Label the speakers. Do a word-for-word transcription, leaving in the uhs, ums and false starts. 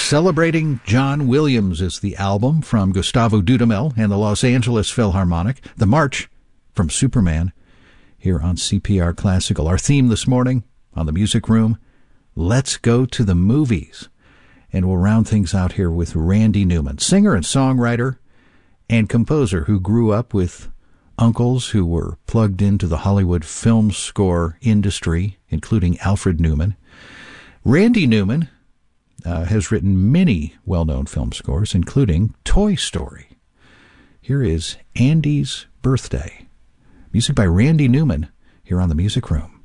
Speaker 1: Celebrating John Williams is the album from Gustavo Dudamel and the Los Angeles Philharmonic. The March from Superman here on C P R Classical. Our theme this morning on the Music Room, let's go to the movies. And we'll round things out here with Randy Newman, singer and songwriter and composer who grew up with uncles who were plugged into the Hollywood film score industry, including Alfred Newman. Randy Newman uh, has written many well-known film scores, including Toy Story. Here is Andy's Birthday. Music by Randy Newman here on the Music Room.